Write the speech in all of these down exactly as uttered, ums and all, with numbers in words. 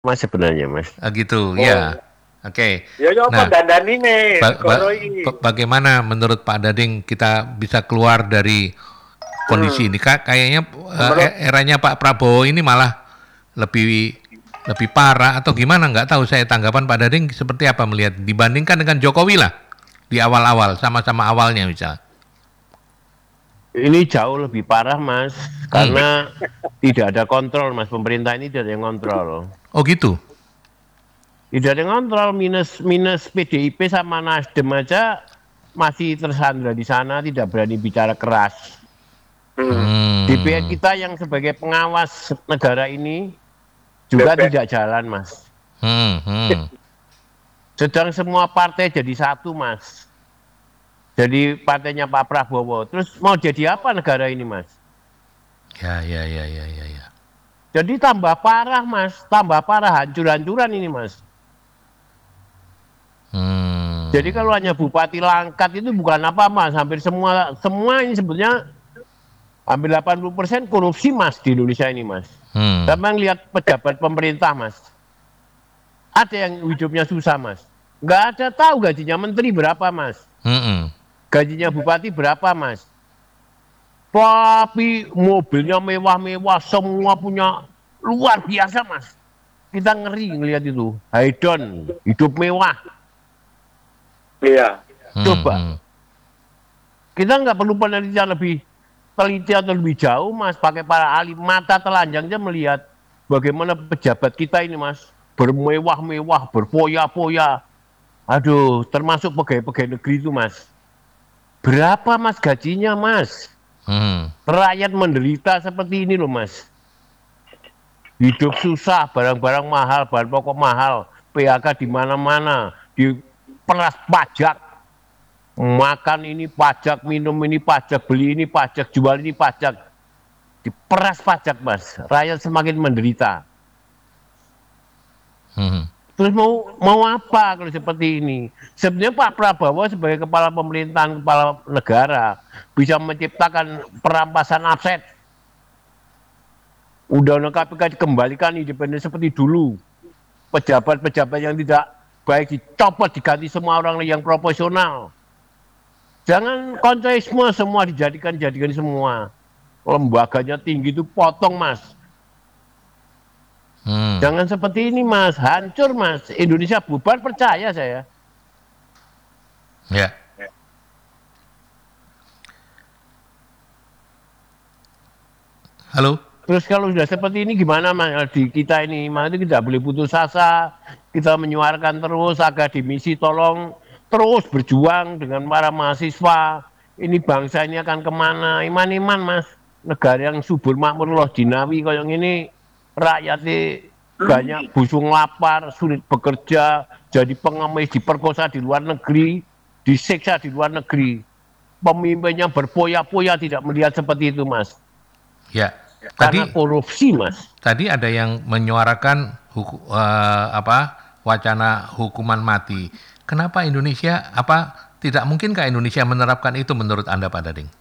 Mas sebenarnya Mas. Ah, gitu, Oh. ya. Oke. Ya ya apa Nah, dandan ini ba- negara ba- ini. ba- bagaimana menurut Pak Dading kita bisa keluar dari kondisi Hmm. ini? Kak, kayaknya eh, Menurut e- eranya Pak Prabowo ini malah lebih lebih parah atau gimana? Nggak tahu saya tanggapan Pak Dading seperti apa melihat dibandingkan dengan Jokowi lah di awal-awal sama-sama awalnya misal. Ini jauh lebih parah Mas, Hmm. karena tidak ada kontrol Mas, pemerintah ini tidak ada yang kontrol. Oh gitu. Tidak ada yang kontrol, minus minus P D I P sama Nasdem aja masih tersandra di sana, tidak berani bicara keras. Hmm. D P R kita yang sebagai pengawas negara ini juga D P R. tidak jalan Mas. Hmm. Hmm. Sedang semua partai jadi satu Mas. Jadi partainya Pak Prabowo. Terus mau jadi apa negara ini Mas? Ya, ya, ya, ya, ya, ya. Jadi tambah parah Mas, tambah parah, hancur-hancuran ini Mas. Hmm. Jadi kalau hanya Bupati Langkat itu bukan apa Mas, hampir semua semua ini sebetulnya hampir delapan puluh persen korupsi Mas di Indonesia ini Mas. Hmm. Sama lihat pejabat pemerintah Mas. Ada yang hidupnya susah Mas. Nggak ada tahu gajinya menteri berapa Mas. Hmm. Gajinya bupati berapa Mas. Tapi mobilnya mewah-mewah, semua punya luar biasa Mas. Kita ngeri ngelihat itu. Haydon, hidup mewah. Iya. Coba. Hmm. Kita nggak perlu penelitian lebih teliti atau lebih jauh Mas. Pakai para ahli, mata telanjangnya melihat bagaimana pejabat kita ini Mas. Bermewah-mewah, berpoya-poya. Aduh, termasuk pegawai-pegawai negeri itu Mas. Berapa Mas gajinya Mas? Hmm. Rakyat menderita seperti ini loh Mas. Hidup susah, barang-barang mahal, bahan pokok mahal, P H K di mana-mana, diperas pajak. Makan ini pajak, minum ini pajak, beli ini pajak, jual ini pajak. Diperas pajak Mas. Rakyat semakin menderita. Hmm. Terus mau mau apa kalau seperti ini? Sebenarnya Pak Prabowo sebagai kepala pemerintahan, kepala negara bisa menciptakan perampasan aset. Undang-undang K P K dikembalikan independen seperti dulu. Pejabat-pejabat yang tidak baik dicopot, diganti semua orang yang profesional. Jangan konteisme semua dijadikan jadikan semua. Lembaganya tinggi itu potong Mas. Hmm. Jangan seperti ini Mas, hancur Mas. Indonesia bubar percaya saya. Ya. Halo. Terus kalau sudah seperti ini gimana Mas di kita ini? Mas itu tidak boleh putus asa. Kita menyuarakan terus akademisi tolong terus berjuang dengan para mahasiswa. Ini bangsa ini akan kemana? Iman-iman Mas. Negara yang subur makmur loh jinawi kayak ini rakyatnya banyak busung lapar, sulit bekerja, jadi pengemis, diperkosa di luar negeri, disiksa di luar negeri. Pemimpinnya berpoya-poya tidak melihat seperti itu Mas. Ya. Karena Tadi korupsi Mas. tadi ada yang menyuarakan huku, eh, apa wacana hukuman mati. Kenapa Indonesia apa tidak mungkinkah Indonesia menerapkan itu menurut Anda Pak Dading?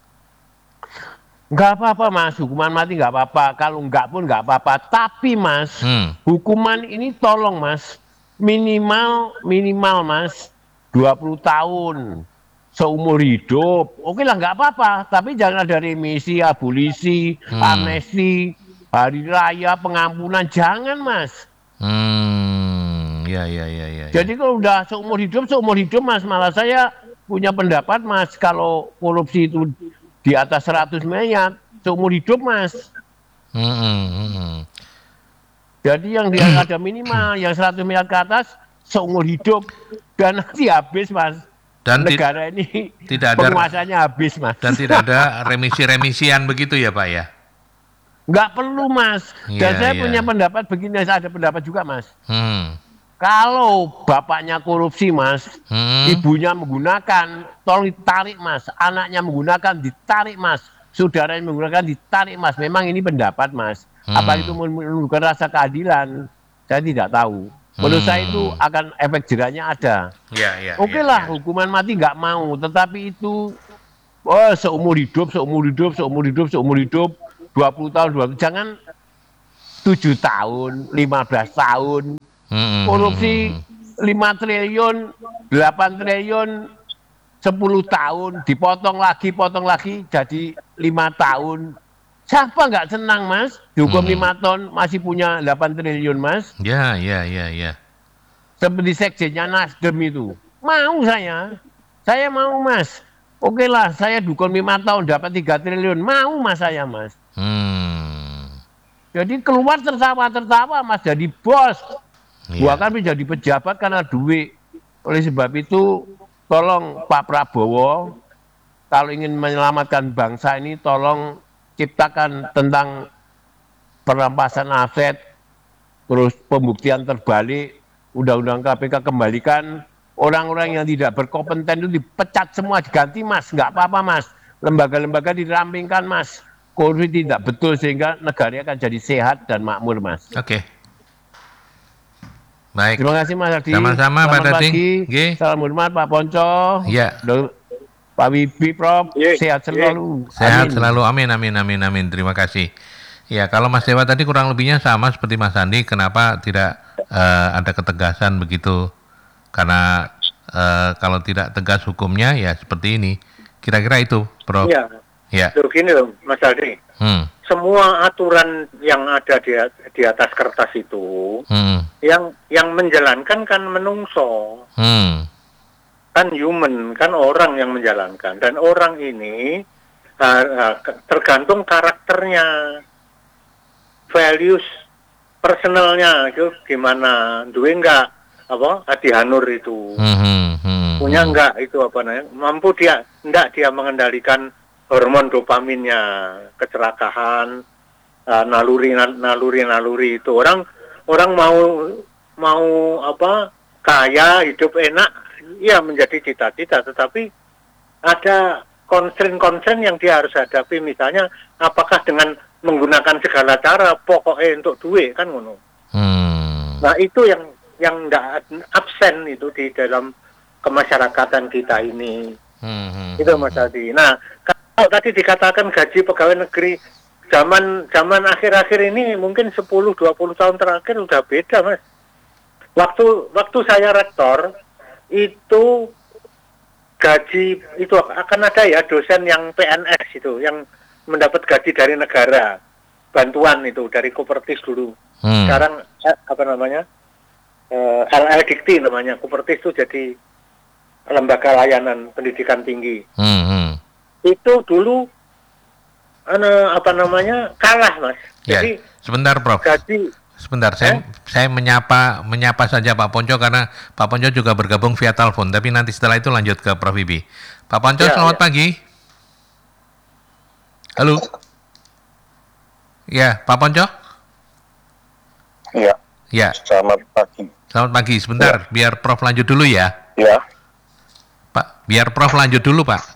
Nggak apa-apa Mas, hukuman mati nggak apa-apa. Kalau nggak pun nggak apa-apa. Tapi Mas, Hmm. hukuman ini tolong Mas, minimal minimal Mas dua puluh tahun seumur hidup. Oke lah nggak apa-apa. Tapi jangan ada remisi, abolisi, Hmm. amnesti, hari raya, pengampunan. Jangan Mas. Hmm. Ya, ya, ya, ya. ya. Jadi kalau udah seumur hidup, seumur hidup Mas, malah saya punya pendapat Mas, kalau korupsi itu di atas seratus miliar, seumur hidup Mas. Hmm, hmm, hmm. Jadi yang dia ada minimal, yang seratus miliar ke atas, seumur hidup. Dan nanti habis Mas. Dan ti- Negara ini tidak ada penguasanya habis Mas. dan tidak ada remisi-remisian begitu ya Pak ya? Nggak perlu Mas. Dan Iya, saya iya. punya pendapat begini, saya ada pendapat juga Mas. Hmm. Kalau bapaknya korupsi Mas, Hmm. ibunya menggunakan, tolong ditarik Mas. Anaknya menggunakan, ditarik Mas. Saudara yang menggunakan, ditarik Mas. Memang ini pendapat Mas. Hmm. Apa itu menunjukkan rasa keadilan? Saya tidak tahu. Menurut Hmm. saya itu akan efek jerahnya ada. Ya, ya. Oke ya, lah, ya. hukuman mati nggak mau. Tetapi itu, oh, seumur hidup, seumur hidup, seumur hidup, seumur hidup, dua puluh tahun, dua puluh. Jangan tujuh tahun, lima belas tahun. Hmm. Korupsi lima triliun, delapan triliun, sepuluh tahun, dipotong lagi, potong lagi, jadi lima tahun. Siapa nggak senang, Mas? Dihukum Hmm. lima tahun, masih punya delapan triliun, Mas. Ya, ya, ya, ya. Seperti sekjennya Nasdem itu. Mau saya. Saya mau, Mas. Oke lah, saya dukung lima tahun, dapat tiga triliun. Mau, Mas, saya, Mas. Hmm. Jadi keluar tertawa-tertawa, Mas, jadi bos. Gua Iya. kan menjadi pejabat karena duit. Oleh sebab itu, tolong Pak Prabowo, kalau ingin menyelamatkan bangsa ini, tolong ciptakan tentang perampasan aset, terus pembuktian terbalik, undang-undang K P K kembalikan, orang-orang yang tidak berkompeten itu dipecat semua, diganti, Mas, nggak apa-apa, Mas. Lembaga-lembaga dirampingkan, Mas. Korupsi tidak betul sehingga negara akan jadi sehat dan makmur, Mas. Oke. Baik. Terima kasih, Mas Ardi. Sama-sama, Pak Selamat Dading. pagi. Nggih. Salam hormat Pak Ponco. Iya. Do- Pak Wibi, Prof. Ye, Sehat ye. selalu. Sehat Amin. selalu, amin, amin, amin, amin. Terima kasih. Ya, kalau Mas Dewa tadi kurang lebihnya sama seperti Mas Andi, kenapa tidak eh, ada ketegasan begitu? Karena eh, kalau tidak tegas hukumnya, ya seperti ini. Kira-kira itu, Prof. Iya. Ya. Loh, gini loh, Mas Aldi. Hmm. Semua aturan yang ada di, di atas kertas itu, Hmm. yang yang menjalankan kan menungso, Hmm. kan human, kan orang yang menjalankan. Dan orang ini ah, ah, ke- tergantung karakternya, values personalnya itu gimana, duwe enggak apa hati hanur itu, Hmm. Hmm. Hmm. punya enggak itu apa namanya, mampu dia enggak dia mengendalikan hormon dopaminnya, kecerakahan, uh, naluri naluri naluri itu orang orang mau mau apa kaya, hidup enak, ya menjadi cita-cita, tetapi ada konstren-konstren yang dia harus hadapi, misalnya apakah dengan menggunakan segala cara pokoknya untuk duit, kan ngono. Hmm. Nah itu yang yang enggak absen itu di dalam kemasyarakatan kita ini. Hmm. Hmm. Itu Mas Adi. Nah, kalau tadi dikatakan gaji pegawai negeri zaman zaman akhir-akhir ini mungkin sepuluh dua puluh tahun terakhir udah beda, Mas. Waktu waktu saya rektor itu gaji itu akan ada ya dosen yang P N S itu yang mendapat gaji dari negara, bantuan itu dari Kopertis dulu. Hmm. Sekarang eh, apa namanya? Eh, L L Dikti namanya. Kopertis itu jadi lembaga layanan pendidikan tinggi. Hmm. Hmm. Itu dulu ana, apa namanya kalah, Mas. Ya, Jadi sebentar, Prof. gaji Sebentar, saya saya menyapa menyapa saja Pak Ponco karena Pak Ponco juga bergabung via telepon. Tapi nanti setelah itu lanjut ke Prof Wibi. Pak Ponco, Ya, selamat ya. pagi. Halo. Ya, Pak Ponco. Iya, Ya, selamat pagi. selamat pagi. Sebentar, biar Prof lanjut dulu ya. Ya, Pak, biar Prof lanjut dulu, Pak.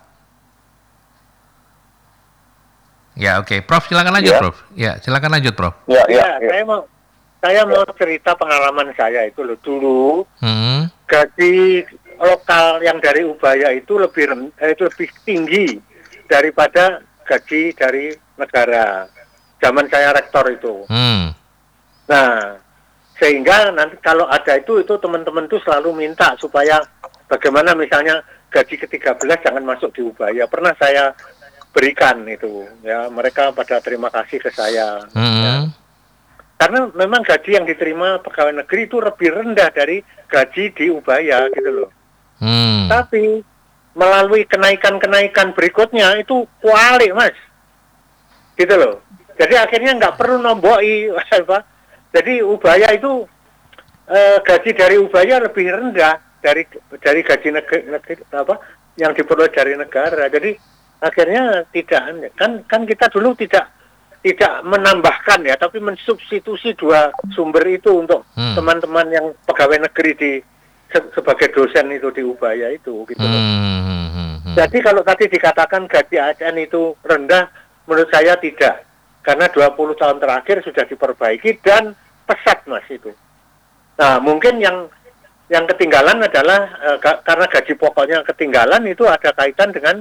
Ya, oke. Prof, silakan lanjut, Ya. Prof. Ya, silakan lanjut, Prof. ya, ya, ya, ya. saya mau saya mau cerita pengalaman saya itu loh. Dulu Hmm. gaji lokal yang dari Ubaya itu lebih ren- eh, itu lebih tinggi daripada gaji dari negara. Zaman saya rektor itu. Hmm. Nah, sehingga nanti kalau ada itu, itu teman-teman tuh selalu minta supaya bagaimana misalnya gaji ke tiga belas jangan masuk di Ubaya. Pernah saya berikan itu, ya mereka pada terima kasih ke saya. Hmm. Ya. Karena memang gaji yang diterima pegawai negeri itu lebih rendah dari gaji di Ubaya gitu loh. Hmm. Tapi melalui kenaikan-kenaikan berikutnya itu kuali, Mas. Gitu loh. Jadi akhirnya nggak perlu nomboi apa. Jadi Ubaya itu eh, gaji dari Ubaya lebih rendah dari dari gaji negeri, negeri apa yang diperoleh dari negara. Jadi akhirnya tidak kan kan kita dulu tidak tidak menambahkan ya, tapi mensubstitusi dua sumber itu untuk Hmm. teman-teman yang pegawai negeri di se- sebagai dosen itu di Ubaya itu gitu loh. Hmm. Hmm. Hmm. Hmm. Jadi kalau tadi dikatakan gaji A S N itu rendah, menurut saya tidak. Karena dua puluh tahun terakhir sudah diperbaiki dan pesat, Mas, itu. Nah, mungkin yang yang ketinggalan adalah eh, ga- karena gaji pokoknya ketinggalan itu ada kaitan dengan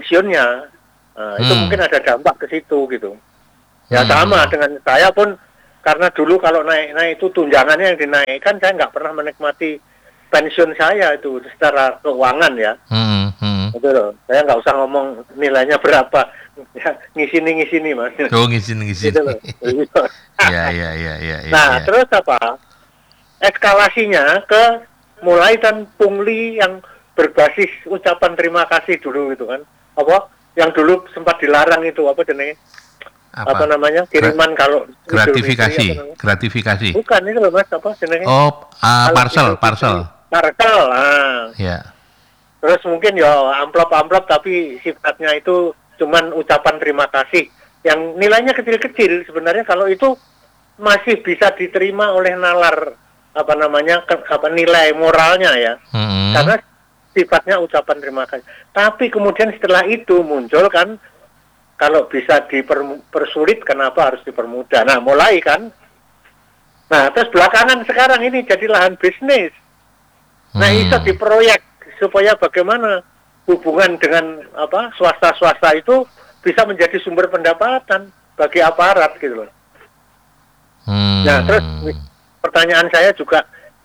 pensiunnya. Nah, itu Hmm. mungkin ada dampak ke situ gitu. Ya Hmm. sama dengan saya pun Karena dulu kalau naik-naik itu tunjangannya yang dinaikkan, saya nggak pernah menikmati pensiun saya itu secara keuangan ya. Hmm, hmm. Itu loh. Saya nggak usah ngomong nilainya berapa. Ya, ngisini-ngisini mas. Oh, ngisin-ngisin. Gitu loh. Ya, ya, ya, ya, ya. Nah, ya. terus apa? Eskalasinya ke mulai kan pungli yang berbasis ucapan terima kasih dulu gitu kan. Apa? Yang dulu sempat dilarang itu apa jenenge? Apa? apa namanya? Kiriman Gra- kalau gratifikasi, gratifikasi. Bukan itu loh mas, apa jenenge? Oh, uh, parcel, parcel. Parcel. Ah. Ya. Terus mungkin ya amplop-amplop tapi sifatnya itu cuman ucapan terima kasih yang nilainya kecil-kecil. Sebenarnya kalau itu masih bisa diterima oleh nalar apa namanya ke, apa nilai moralnya ya. Hmm. Karena sifatnya ucapan terima kasih. Tapi kemudian setelah itu muncul kan kalau bisa dipersulit kenapa harus dipermudah. Nah, mulai kan. Nah, terus belakangan sekarang ini jadi lahan bisnis. Nah, Hmm. itu diproyek supaya bagaimana hubungan dengan apa swasta-swasta itu bisa menjadi sumber pendapatan bagi aparat gitu loh. Hmm. Nah, terus pertanyaan saya juga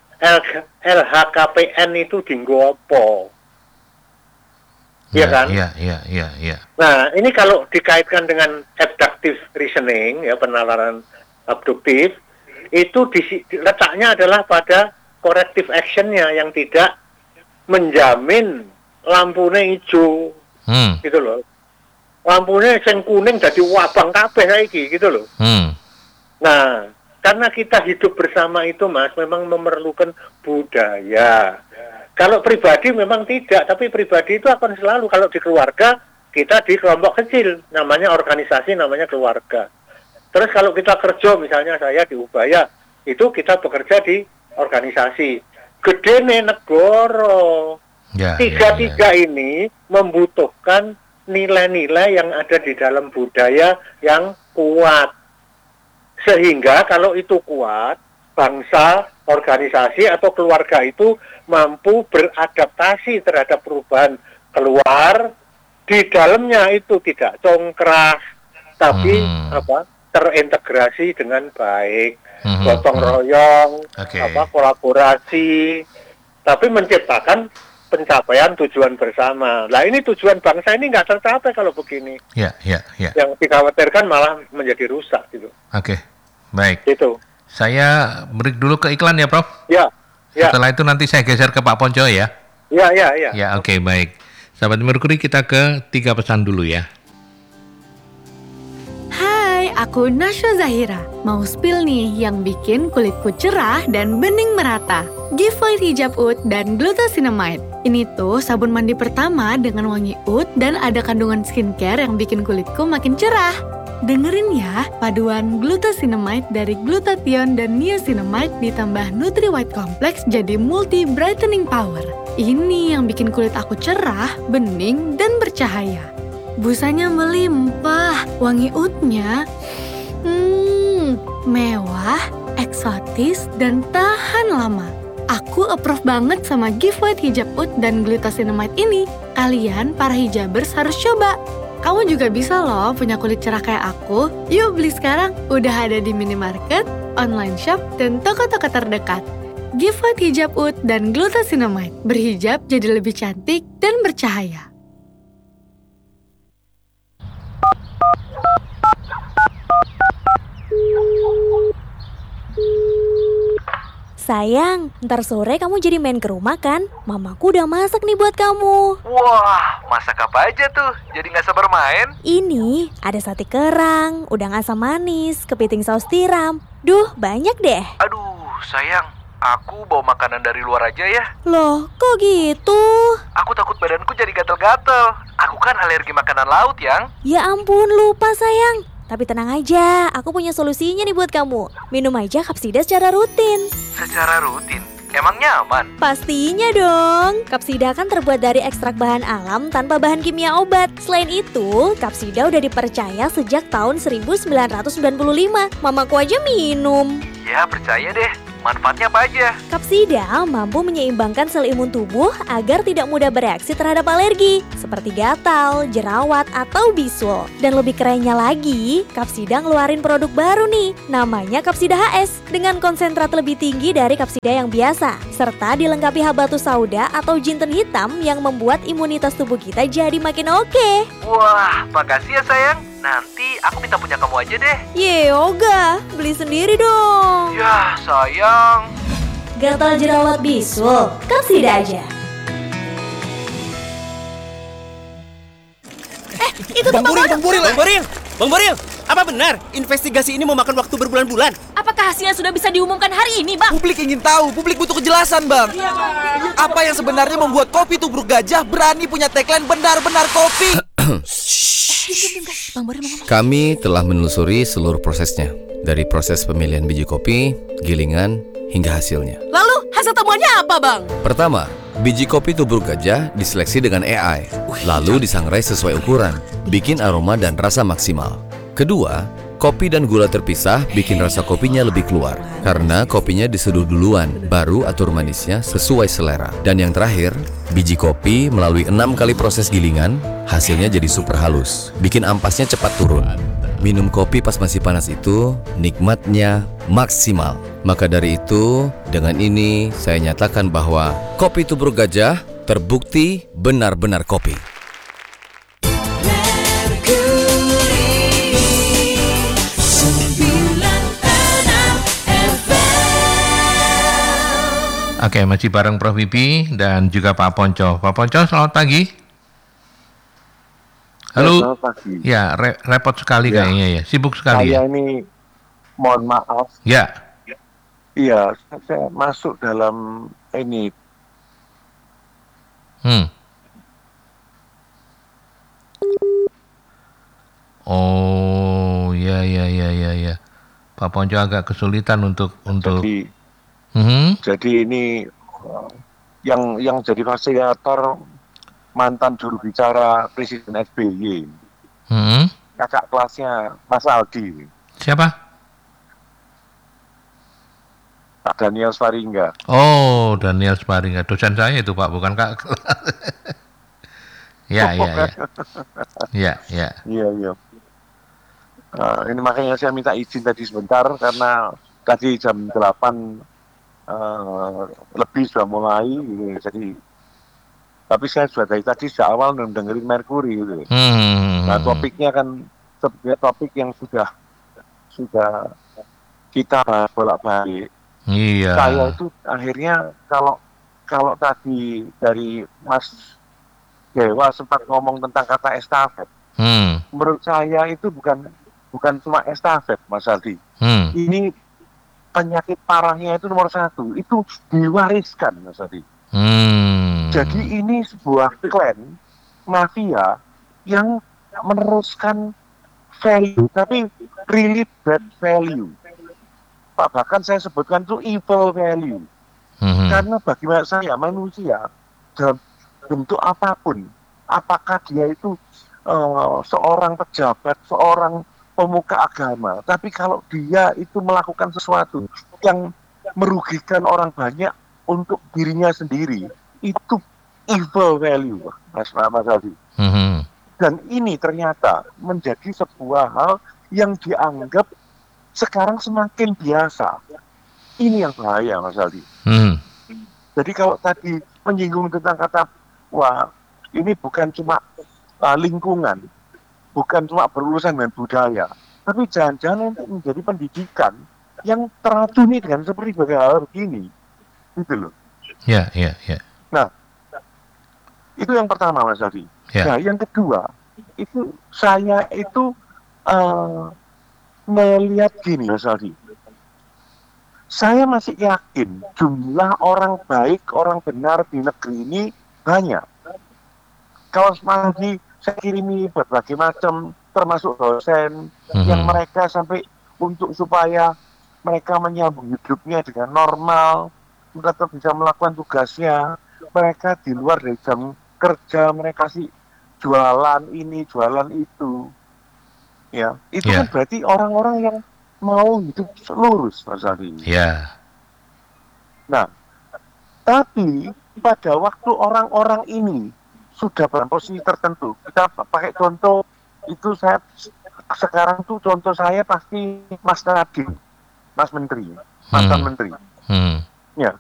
L H K P N itu dinggo apa? Iya kan? Iya, iya, iya, iya. Nah, ini kalau dikaitkan dengan abductive reasoning, ya penalaran abduktif, itu di, letaknya adalah pada corrective actionnya yang tidak menjamin lampunya hijau, Hmm. gitu loh. Lampunya yang kuning jadi wabang kabeh saiki, gitu loh. Hmm. Nah, karena kita hidup bersama itu, Mas, memang memerlukan budaya. Kalau pribadi memang tidak, tapi pribadi itu akan selalu, kalau di keluarga, kita di kelompok kecil, namanya organisasi, namanya keluarga. Terus kalau kita kerja, misalnya saya di Ubaya, itu kita bekerja di organisasi. Gede nih negara. Ya, Tiga-tiga ya, ya. ini membutuhkan nilai-nilai yang ada di dalam budaya yang kuat. Sehingga kalau itu kuat, bangsa, organisasi atau keluarga itu mampu beradaptasi terhadap perubahan keluar, di dalamnya itu tidak congkrah, tapi Hmm. apa terintegrasi dengan baik, Hmm, gotong hmm. royong, Oke. apa kolaborasi, tapi menciptakan pencapaian tujuan bersama. Nah ini tujuan bangsa ini nggak tercapai kalau begini. Ya, ya, ya. Yang dikhawatirkan malah menjadi rusak gitu. Oke, baik. Gitu. Saya break dulu ke iklan ya, Prof. Ya, ya, Setelah itu nanti saya geser ke Pak Ponco ya. ya, ya, ya. Ya, oke, baik. Sahabat Merkuri, kita ke tiga pesan dulu ya. Hai, aku Nasya Zahira. Mau spill nih yang bikin kulitku cerah dan bening merata. Giveaway hijab oud dan glucosinamide. Ini tuh sabun mandi pertama dengan wangi oud dan ada kandungan skincare yang bikin kulitku makin cerah. Dengerin ya, paduan glucosinamide dari glutathione dan niacinamide ditambah Nutri White Complex jadi multi brightening power. Ini yang bikin kulit aku cerah, bening, dan bercahaya. Busanya melimpah, wangi oudnya hmm, mewah, eksotis, dan tahan lama. Aku approve banget sama giveaway hijab oud dan glucosinamide ini. Kalian, para hijabers, harus coba. Kamu juga bisa loh punya kulit cerah kayak aku. Yuk beli sekarang, udah ada di minimarket, online shop, dan toko-toko terdekat. Giveaway hijab oud dan glucosinamide. Berhijab jadi lebih cantik dan bercahaya. Sayang, ntar sore kamu jadi main ke rumah kan? Mamaku udah masak nih buat kamu. Wah, masak apa aja tuh? Jadi gak sabar main? Ini ada sate kerang, udang asam manis, kepiting saus tiram. Duh, banyak deh. Aduh, sayang. Aku bawa makanan dari luar aja ya. Loh, kok gitu? Aku takut badanku jadi gatel-gatel. Aku kan alergi makanan laut, Yang. Ya ampun, lupa sayang. Tapi tenang aja, aku punya solusinya nih buat kamu. Minum aja Kapsida secara rutin. Secara rutin? Emangnya aman? Pastinya dong. Kapsida kan terbuat dari ekstrak bahan alam tanpa bahan kimia obat. Selain itu, Kapsida udah dipercaya sejak tahun seribu sembilan ratus sembilan puluh lima. Mamaku aja minum. Ya, percaya deh. Manfaatnya apa aja? Kapsida mampu menyeimbangkan sel imun tubuh agar tidak mudah bereaksi terhadap alergi, seperti gatal, jerawat, atau bisul. Dan lebih kerennya lagi, Kapsida ngeluarin produk baru nih, namanya Kapsida H S, dengan konsentrat lebih tinggi dari Kapsida yang biasa, serta dilengkapi habatus sauda atau jinten hitam yang membuat imunitas tubuh kita jadi makin oke. Wah, makasih ya sayang. Nanti aku minta punya kamu aja deh. Ye, Yoga, beli sendiri dong. Yah, sayang. Gatal jerawat bisul, Kapsida aja. Itu Bang Boril, Bang Boril, Bang Boril, Bang Boril, apa benar investigasi ini memakan waktu berbulan-bulan? Apakah hasilnya sudah bisa diumumkan hari ini, Bang? Publik ingin tahu, publik butuh kejelasan, Bang. Iya, Bang. Apa yang sebenarnya membuat kopi tubruk gajah berani punya tagline benar-benar kopi? Kami telah menelusuri seluruh prosesnya, dari proses pemilihan biji kopi, gilingan, hingga hasilnya. Lalu, hasil temuannya apa, Bang? Pertama, biji kopi tubruk gajah diseleksi dengan A I, lalu disangrai sesuai ukuran, bikin aroma dan rasa maksimal. Kedua, kopi dan gula terpisah bikin rasa kopinya lebih keluar, karena kopinya diseduh duluan, baru atur manisnya sesuai selera. Dan yang terakhir, biji kopi melalui enam kali proses gilingan, hasilnya jadi super halus, bikin ampasnya cepat turun. Minum kopi pas masih panas itu, nikmatnya maksimal. Maka dari itu, dengan ini saya nyatakan bahwa kopi tubruk gajah terbukti benar-benar kopi. Oke, masih bareng Prof Wibi dan juga Pak Ponco. Pak Ponco, selamat pagi. Halo. Selamat pagi. Ya, re repot sekali ya. Kayaknya ya, sibuk sekali saya ya. Saya ini mohon maaf. Ya. Iya, saya masuk dalam ini. Hmm. Oh, ya ya ya ya ya. Pak Ponco agak kesulitan untuk untuk. Jadi, mm-hmm. jadi ini yang yang jadi fasilitator mantan juru bicara Presiden S B Y. Mm-hmm. Kakak kelasnya Mas Aldi. Siapa? Pak Daniel Sparingga. Oh, Daniel Sparingga, dosen saya itu Pak, bukan Kak kelas. Ya, ya, ya. Ya, ya. Iya, iya. Uh, ini makanya saya minta izin tadi sebentar karena tadi jam delapan uh, lebih sudah mulai gitu. Jadi tapi saya sudah dari tadi sejak awal dengerin Mercury gitu. Hmm. Nah, topiknya kan sebenarnya topik yang sudah sudah kita bahas bolak-balik. Iya. Saya itu akhirnya kalau kalau tadi dari Mas Dewa sempat ngomong tentang kata estafet. Hmm. Menurut saya itu bukan bukan cuma estafet, Mas Aldi. Hmm. Ini penyakit parahnya itu nomor satu, itu diwariskan, Mas Aldi. Hmm. Jadi ini sebuah klan mafia yang meneruskan value, tapi really bad value. Pak, bahkan saya sebutkan itu evil value. Hmm. Karena bagi saya manusia dalam bentuk apapun, apakah dia itu uh, seorang pejabat, seorang pemuka agama, tapi kalau dia itu melakukan sesuatu yang merugikan orang banyak untuk dirinya sendiri, itu evil value, Mas Mas Aldi. Hmm. Dan ini ternyata menjadi sebuah hal yang dianggap sekarang semakin biasa. Ini yang bahaya, Mas Aldi. Hmm. Jadi kalau tadi menyinggung tentang kata, wah ini bukan cuma uh, lingkungan, bukan cuma berurusan dengan budaya, tapi jangan-jangan untuk menjadi pendidikan yang teracuni dengan seperti hal begini, gitu loh. Ya, ya, ya. Nah, itu yang pertama, Mas Aldi. Ya. Nah, yang kedua, itu saya itu uh, melihat gini, Mas Aldi. Saya masih yakin jumlah orang baik, orang benar di negeri ini banyak. Kalau Mas Aldi, saya kirimi berbagai macam, termasuk dosen, mm-hmm. yang mereka sampai untuk supaya mereka menyambung hidupnya dengan normal, mereka bisa melakukan tugasnya, mereka di luar dari jam kerja, mereka sih jualan ini, jualan itu. Ya, itu yeah. kan berarti orang-orang yang mau hidup lurus, Mas Aldi. Ya. Nah, tapi pada waktu orang-orang ini sudah dalam posisi tertentu, kita pakai contoh itu saya sekarang tuh contoh saya pasti Mas Nadiem, Mas Menteri, mantan Hmm. Menteri. Hmm. Ya,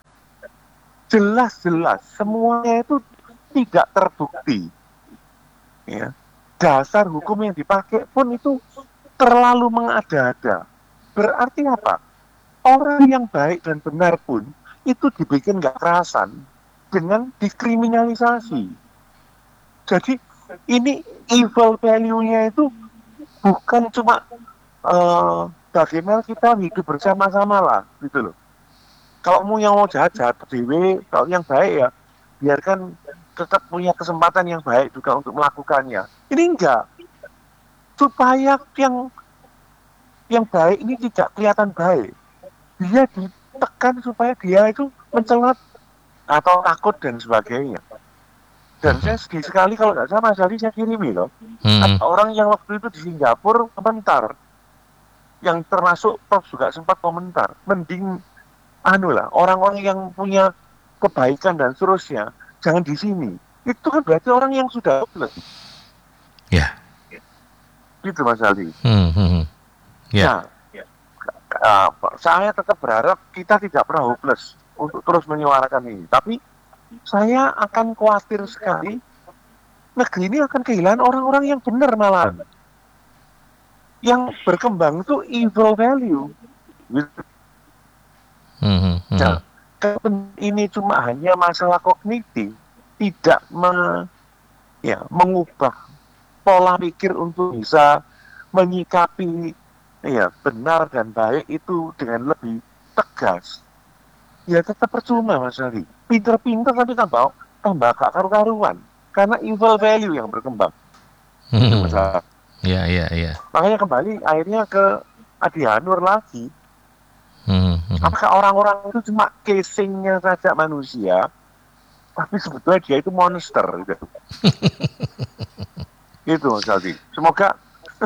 jelas-jelas semuanya itu tidak terbukti. Ya, dasar hukum yang dipakai pun itu terlalu mengada-ada. Berarti apa? Orang yang baik dan benar pun itu dibikin nggak kerasan dengan dikriminalisasi. Jadi ini evil value-nya itu bukan cuma uh, bagaimana kita hidup bersama-sama lah, gitu loh. Kalau mau yang mau jahat-jahat dewe, kalau yang baik ya biarkan tetap punya kesempatan yang baik juga untuk melakukannya. Ini enggak. Supaya yang yang baik ini tidak kelihatan baik, dia ditekan supaya dia itu mencelat atau takut dan sebagainya. Dan saya sedih sekali kalau nggak salah Mas Ali saya kirimi loh. Hmm. Ada orang yang waktu itu di Singapura komentar, yang termasuk Prof juga sempat komentar, mending anu lah orang-orang yang punya kebaikan dan seterusnya jangan di sini. Itu kan berarti orang yang sudah hopeless. Ya. Gitu Mas Ali. Hmm. Hmm. Ya. Nah, uh, saya tetap berharap kita tidak pernah hopeless untuk terus menyuarakan ini. Tapi saya akan khawatir sekali negeri ini akan kehilangan orang-orang yang benar malah. Yang berkembang itu evil value. Gitu. Hmm. Hmm. Nah, kalau ini cuma hanya masalah kognitif, tidak me, ya, mengubah pola pikir untuk bisa menyikapi ya benar dan baik itu dengan lebih tegas, ya tetap percuma Mas Ali. Pinter-pinter tapi tambah tambah gak karu-karuan karena evil value yang berkembang. Hmm. Mas Ali. Ya, ya, ya. Makanya kembali akhirnya ke Adi Hanur lagi. Hmm. Hmm. Apakah orang-orang itu cuma casingnya saja manusia, tapi sebetulnya dia itu monster gitu. Gitu Mas Ali. Semoga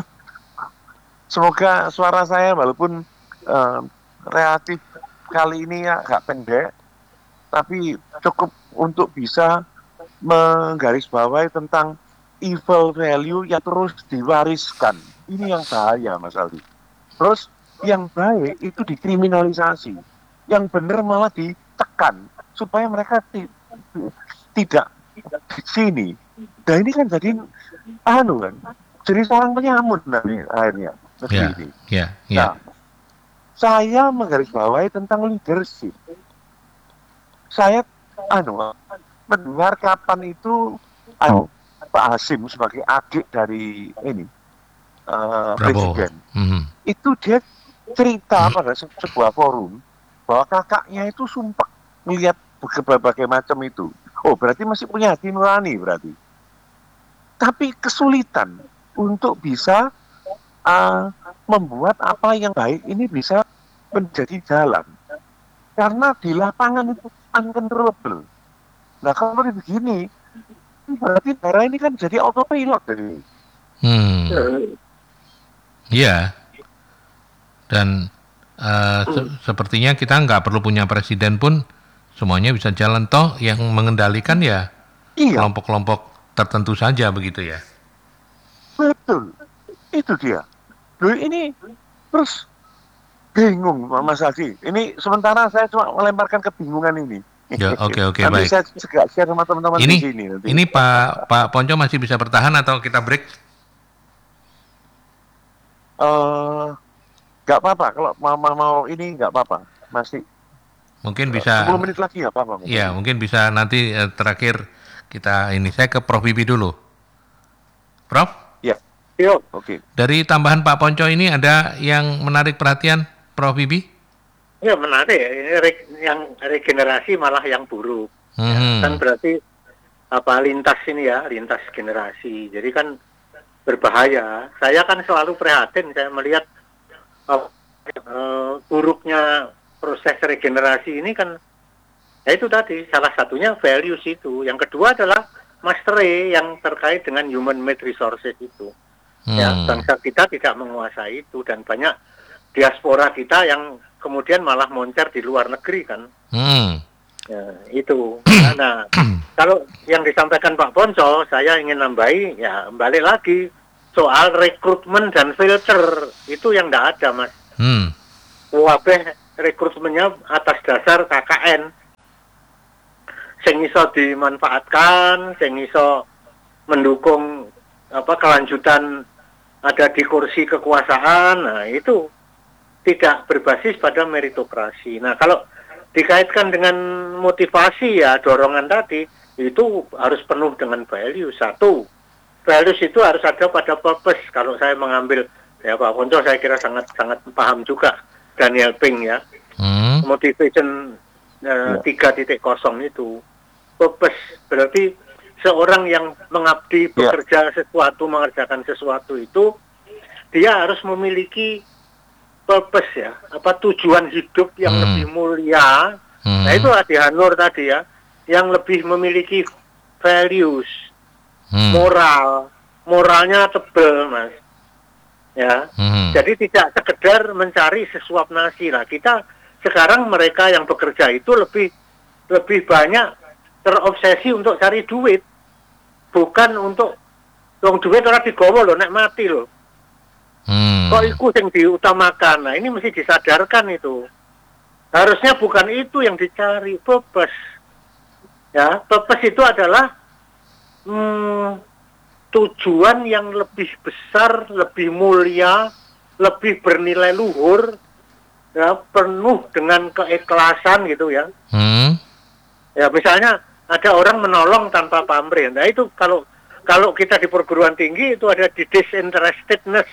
semoga suara saya walaupun uh, relatif kali ini ya agak pendek, tapi cukup untuk bisa menggarisbawahi tentang evil value yang terus diwariskan. Ini yang bahaya Mas Ali. Terus yang baik itu dikriminalisasi, yang benar malah ditekan supaya mereka ti- tidak di sini. Dan ini kan jadi anu kan, jadi seorang penyamun nanti akhirnya negeri Ya, ini. ya, ya. Nah, saya menggarisbawahi tentang leadership. Saya anu mendengar kapan itu anu Pak Hasim sebagai adik dari ini uh, presiden. Hmm. Itu dia cerita pada se- sebuah forum bahwa kakaknya itu sumpah melihat berbagai macam itu. Oh, berarti masih punya hati nurani berarti. Tapi kesulitan untuk bisa uh, membuat apa yang baik ini bisa menjadi jalan. Karena di lapangan itu uncontrollable. Nah, kalau begini, berarti daerah ini kan jadi autopilot dari. Hmm. Iya. Dan uh, se- sepertinya kita nggak perlu punya presiden pun semuanya bisa jalan, toh yang mengendalikan ya Iya. kelompok-kelompok tertentu saja begitu ya. Betul, itu dia. Loh ini terus bingung Mas Haji. Ini sementara saya cuma melemparkan kebingungan ini. Ya, oke, oke, Nanti baik. saya juga share sama teman-teman Ini di sini. Nanti. ini Pak Pak Ponco masih bisa bertahan atau kita break? Eh, nggak apa-apa kalau mau, mau, mau ini nggak apa-apa, masih Mungkin bisa. sepuluh menit lagi nggak apa-apa. mungkin. Iya, mungkin bisa nanti eh, terakhir kita ini saya ke Prof Bibi dulu. Prof, Ya, Yuk. oke. dari tambahan Pak Ponco ini ada yang menarik perhatian Prof Bibi? Ya menarik, ini re- yang regenerasi malah yang buruk. Hmm. Kan berarti apa lintas ini ya, lintas generasi. Jadi kan berbahaya. Saya kan selalu prihatin saya melihat uh, uh, buruknya proses regenerasi ini kan. Ya itu tadi salah satunya values itu. Yang kedua adalah mastery yang terkait dengan human made resources itu. Hmm. Ya, bangsa kita tidak menguasai itu dan banyak diaspora kita yang kemudian malah moncer di luar negeri kan. Hmm. Ya, itu. Nah, kalau yang disampaikan Pak Ponco, saya ingin nambahi, ya balik lagi soal rekrutmen dan filter itu yang nggak ada, Mas. Hmm. Wabeh rekrutmennya atas dasar K K N, sing iso dimanfaatkan, sing iso mendukung apa kelanjutan ada di kursi kekuasaan. Nah, itu tidak berbasis pada meritokrasi. Nah, kalau dikaitkan dengan motivasi ya dorongan tadi, itu harus penuh dengan value. Satu, values itu harus ada pada purpose. Kalau saya mengambil, ya Pak Ponco saya kira sangat sangat paham juga Daniel Pink ya. Hmm. Motivation uh, tiga titik nol itu purpose, berarti seorang yang mengabdi, bekerja sesuatu, mengerjakan sesuatu itu dia harus memiliki purpose ya, apa tujuan hidup yang hmm. lebih mulia. Hmm. Nah itu Adi Hanur tadi ya, yang lebih memiliki values, hmm. moral, moralnya tebel Mas. Ya, hmm. jadi tidak sekedar mencari sesuap nasi lah. Kita sekarang mereka yang bekerja itu lebih lebih banyak terobsesi untuk cari duit, bukan untuk dong duit orang digowo loh, nek mati loh. Hmm. Kok itu yang diutamakan? Nah ini mesti disadarkan itu. Harusnya bukan itu yang dicari, purpose. Ya, purpose itu adalah hmm, tujuan yang lebih besar, lebih mulia, lebih bernilai luhur, ya, penuh dengan keikhlasan gitu ya. Hmm. Ya misalnya ada orang menolong tanpa pamrih. Nah itu kalau kalau kita di perguruan tinggi itu ada di disinterestedness.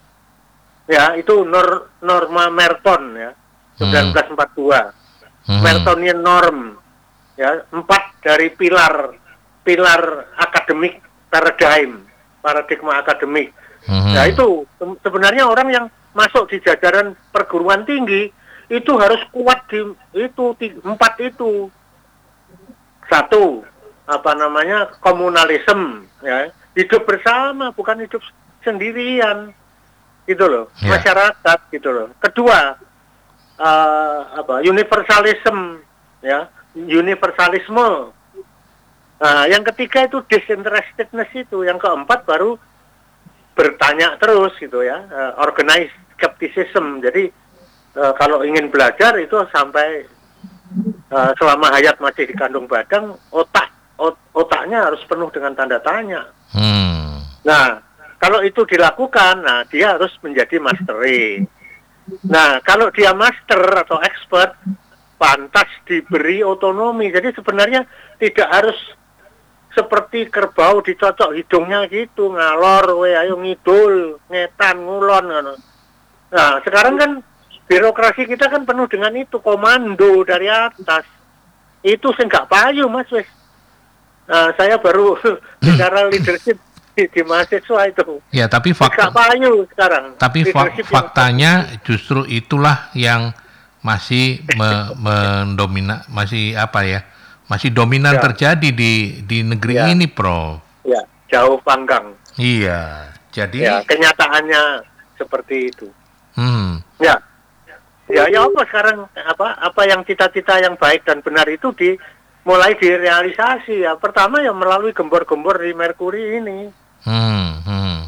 Ya, itu nor, norma Merton ya, seribu sembilan ratus empat puluh dua. Hmm. Mertonian norm. Ya, empat dari pilar pilar akademik paradigm, paradigma akademik. Hmm. Nah, itu sebenarnya orang yang masuk di jajaran perguruan tinggi itu harus kuat di itu di, empat itu. Satu, apa namanya? Komunalisme ya, hidup bersama bukan hidup sendirian. Gitu loh, yeah. Masyarakat gitu loh. Kedua, uh, apa universalism ya, universalisme. Nah, yang ketiga itu disinterestedness itu. Yang keempat baru bertanya terus gitu ya, uh, organized skepticism. Jadi uh, kalau ingin belajar itu sampai uh, selama hayat masih dikandung badan, otak ot, otaknya harus penuh dengan tanda tanya. Hmm. Nah. Kalau itu dilakukan, nah dia harus menjadi mastery. Nah, kalau dia master atau expert, pantas diberi otonomi. Jadi sebenarnya tidak harus seperti kerbau dicocok hidungnya gitu, ngalor, we ayo ngidul, ngetan, ngulon. Nah, sekarang kan birokrasi kita kan penuh dengan itu, komando dari atas. Itu saya nggak payu, Mas, wes. Nah, saya baru bicara leadership di mahasiswa itu. Ya, tapi fakta sekarang. Tapi fa faktanya yang... justru itulah yang masih me mendomina, masih apa ya? Masih dominan ya. terjadi di di negeri ya. ini, Prof. Ya, jauh panggang. Iya. Jadi ya, kenyataannya seperti itu. Hmm. Ya. Ya, ya apa sekarang apa apa yang cita-cita yang baik dan benar itu di mulai direalisasi ya. Pertama ya melalui gembor-gembor di Merkuri ini. Hmm, hmm.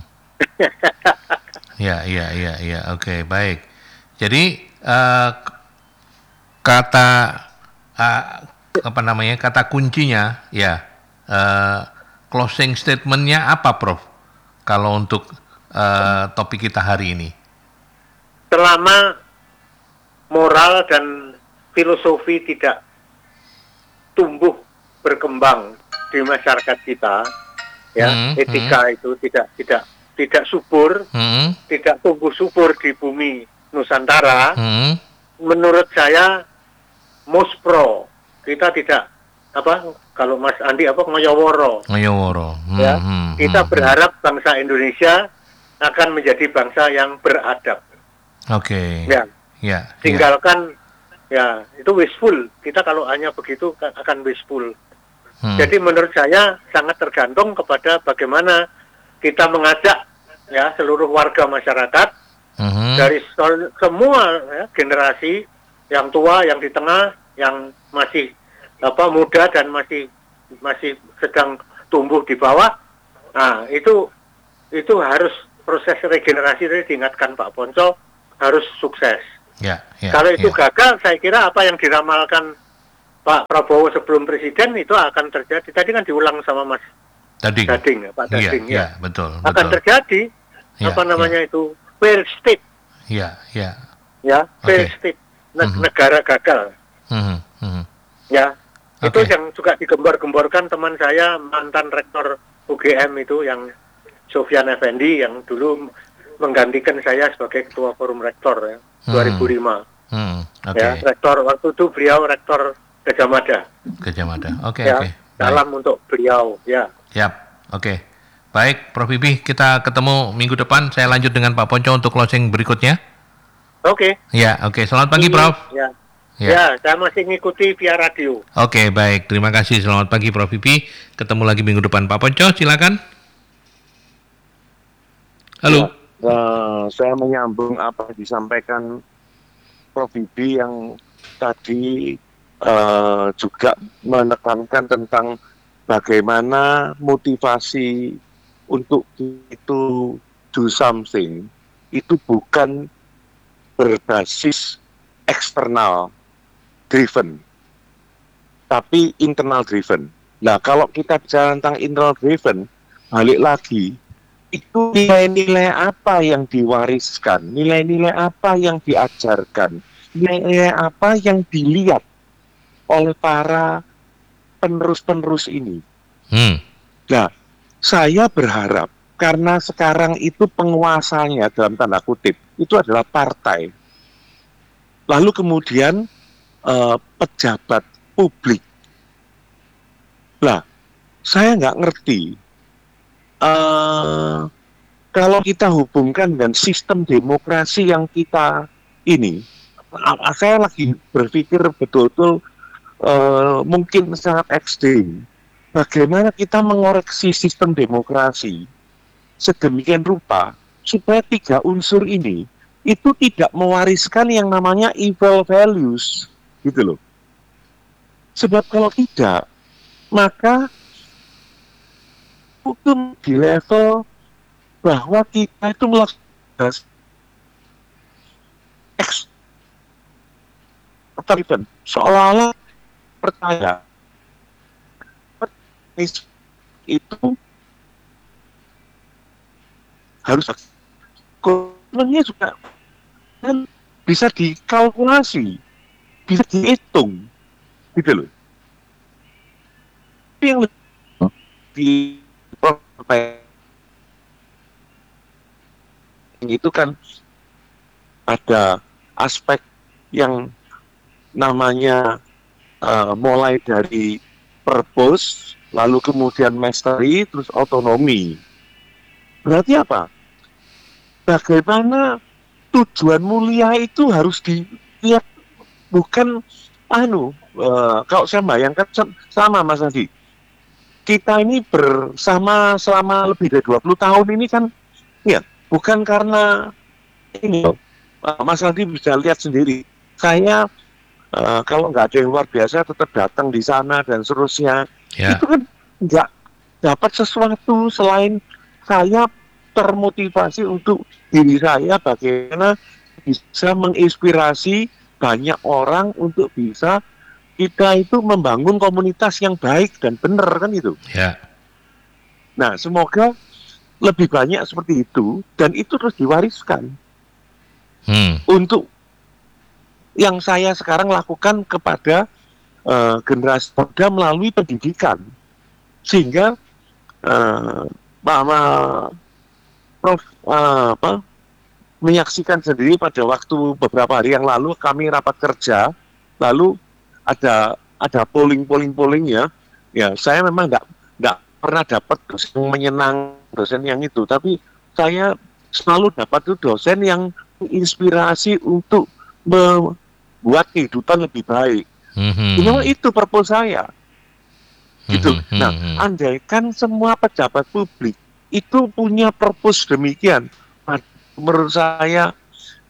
ya, ya, ya, ya. Oke, okay, baik. Jadi uh, kata uh, apa namanya? Kata kuncinya, ya, uh, closing statementnya apa, Prof? Kalau untuk uh, topik kita hari ini? Selama moral dan filosofi tidak tumbuh berkembang di masyarakat kita. Ya, hmm, etika hmm. itu tidak tidak tidak subur, hmm. tidak tumbuh subur di bumi Nusantara. Hmm. Menurut saya, muspro kita tidak apa kalau Mas Andi apa ngoyoworo. Ngoyoworo. Hmm, ya, hmm, kita hmm, berharap bangsa Indonesia akan menjadi bangsa yang beradab. Oke. Okay. Ya. Ya. Tinggalkan ya. ya itu wishful. Kita kalau hanya begitu akan wishful. Hmm. Jadi menurut saya sangat tergantung kepada bagaimana kita mengajak ya seluruh warga masyarakat Mhm. dari sol- semua ya, generasi yang tua, yang di tengah, yang masih apa muda dan masih masih sedang tumbuh di bawah. Nah, itu itu harus proses regenerasi tadi diingatkan Pak Ponco harus sukses. Ya, ya, Kalau itu ya. gagal, saya kira apa yang diramalkan Pak Prabowo sebelum presiden itu akan terjadi. Tadi kan diulang sama Mas Dading. Dading, ya, Pak Iya, Dading. iya, ya. betul, Akan betul. terjadi Ya, apa namanya itu failed state, Iya, iya. ya failed Oke. state, ne- Mhm. negara gagal, Mhm, mhm. ya. Itu Oke. yang juga digembor-gemborkan teman saya mantan rektor U G M itu yang Sofyan Effendi yang dulu menggantikan saya sebagai ketua forum rektor ya dua ribu lima. Hmm, oke. Ya, rektor waktu itu beliau rektor Gajah Mada. Gajah Mada. Oke, ya, oke. salam untuk beliau ya. Siap. Oke. Baik, Prof Bibi, kita ketemu minggu depan. Saya lanjut dengan Pak Ponco untuk closing berikutnya. Oke. Ya, oke. Selamat pagi, Prof. Ya. Ya. Ya, saya masih ngikuti via radio. Oke, baik. Terima kasih. Selamat pagi, Prof Bibi. Ketemu lagi minggu depan. Pak Ponco, silakan. Halo. Nah, saya menyambung apa yang disampaikan Prof Bibi yang tadi eh, juga menekankan tentang bagaimana motivasi untuk itu do something itu bukan berbasis eksternal driven, tapi internal driven. Nah, kalau kita bicara tentang internal driven, balik lagi, itu nilai-nilai apa yang diwariskan, nilai-nilai apa yang diajarkan, nilai-nilai apa yang dilihat oleh para penerus-penerus ini. Hmm. Nah, saya berharap karena sekarang itu penguasanya dalam tanda kutip itu adalah partai. Lalu kemudian eh, pejabat publik. Lah, saya nggak ngerti. Eh, kalau kita hubungkan dengan sistem demokrasi yang kita ini, a- saya lagi berpikir betul-betul eh, mungkin sangat ekstrim. Bagaimana kita mengoreksi sistem demokrasi sedemikian rupa supaya tiga unsur ini itu tidak mewariskan yang namanya evil values, gitu loh. Sebab kalau tidak, maka hukum di level bahwa kita itu melakukan eksternal, seolah-olah percaya itu harus komitmennya juga kan bisa dikalkulasi, bisa dihitung, gitu loh. Tapi yang lebih itu kan ada aspek yang namanya uh, mulai dari purpose, lalu kemudian mastery, terus otonomi. Berarti apa? Bagaimana tujuan mulia itu harus dilihat, bukan anu, uh, kalau saya bayangkan sama Mas Adi, kita ini bersama selama lebih dari dua puluh tahun ini kan, ya, bukan karena ini, uh, Mas Adi bisa lihat sendiri, saya uh, kalau nggak ada yang luar biasa tetap datang di sana dan seterusnya, Ya. itu kan nggak dapat sesuatu selain saya termotivasi untuk diri saya bagaimana bisa menginspirasi banyak orang untuk bisa kita itu membangun komunitas yang baik dan benar kan itu. Ya. Nah, semoga lebih banyak seperti itu dan itu terus diwariskan Hmm. untuk yang saya sekarang lakukan kepada uh, generasi muda melalui pendidikan, sehingga uh, Mama Prof uh, apa, menyaksikan sendiri pada waktu beberapa hari yang lalu kami rapat kerja, lalu ada ada polling polling polling ya, ya saya memang nggak nggak pernah dapat dosen yang menyenang, dosen yang itu, tapi saya selalu dapat itu dosen yang inspirasi untuk membuat kehidupan lebih baik. Hmm. Memang itu purpose saya. Gitu. Hmm. Nah, andaikan semua pejabat publik itu punya purpose demikian, menurut saya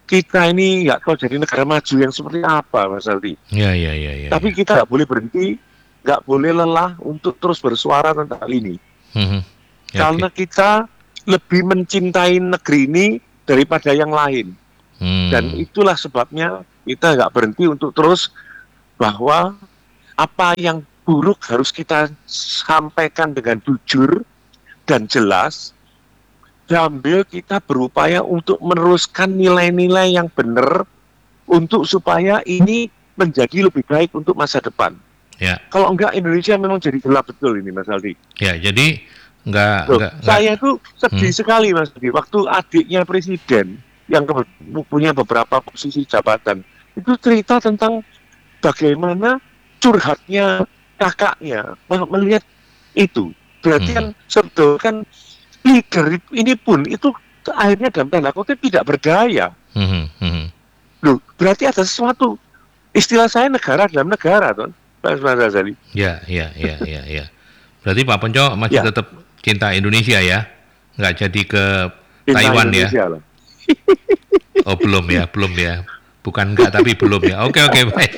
kita ini nggak tahu jadi negara maju yang seperti apa, Mas Aldi. Ya, ya, ya, ya. Tapi kita nggak boleh berhenti, nggak boleh lelah untuk terus bersuara tentang hal ini. Hmm. Ya, Karena oke. kita lebih mencintai negeri ini daripada yang lain. Hmm. Dan itulah sebabnya kita nggak berhenti untuk terus bahwa apa yang buruk harus kita sampaikan dengan jujur dan jelas. Sambil kita berupaya untuk meneruskan nilai-nilai yang benar untuk supaya ini menjadi lebih baik untuk masa depan. Ya. Kalau enggak Indonesia memang jadi gelap betul ini, Mas Aldi. Ya, jadi enggak, Loh, enggak, saya enggak. tuh sedih Hmm. sekali, Mas Aldi, waktu adiknya presiden yang ke- punya beberapa posisi jabatan itu cerita tentang bagaimana curhatnya kakaknya melihat itu. Berarti Hmm. kan sebetulnya kan leader ini pun itu akhirnya dalam tanda kutip tidak berdaya. Hmm, hmm. Loh, berarti ada sesuatu, istilah saya negara dalam negara, Ton. Pak Razali. Ya, ya, ya, ya, ya. Berarti Pak Ponco masih Ya. tetap cinta Indonesia ya? Nggak jadi ke Cinta Taiwan Indonesia ya? lah. Oh, belum ya, belum ya. Bukan enggak, tapi belum ya. Oke, oke, baik.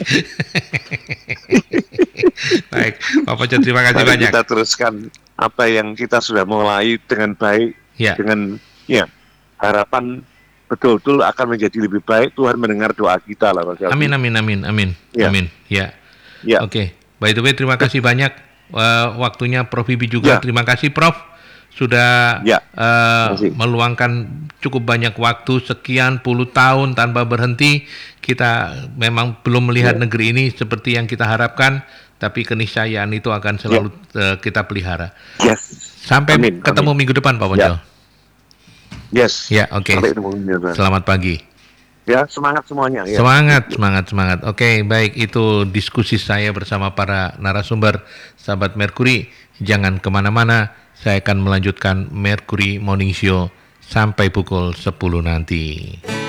Baik, Pak Ponco, terima kasih Mari banyak. kita teruskan apa yang kita sudah mulai dengan baik, Ya. dengan ya harapan betul-betul akan menjadi lebih baik. Tuhan mendengar doa kita lah, Mas Aldi. Amin, amin, amin, amin, Ya. amin. Ya. Ya. Oke, by the way, terima kasih banyak uh, waktunya Prof Bibi juga. Ya. Terima kasih Prof sudah Ya. uh, Terima kasih. meluangkan cukup banyak waktu sekian puluh tahun tanpa berhenti. Kita memang belum melihat Ya. negeri ini seperti yang kita harapkan, tapi keniscayaan itu akan selalu uh, kita pelihara. Yes. Sampai Amin, ketemu amin. minggu depan, Pak Ya. Ponco. Yes. Ya, oke. Sampai ketemu minggu depan. Selamat pagi. Ya, semangat semuanya. Ya. Semangat, semangat, semangat. Oke, baik, itu diskusi saya bersama para narasumber sahabat Mercury. Jangan kemana-mana, saya akan melanjutkan Mercury Morning Show sampai pukul sepuluh nanti.